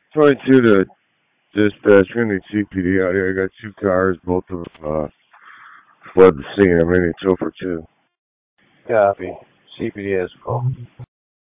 22 to dispatch. We need CPD out here. I got two cars, both of them fled the scene. I'm ready to tow for two. Copy. CPD has call.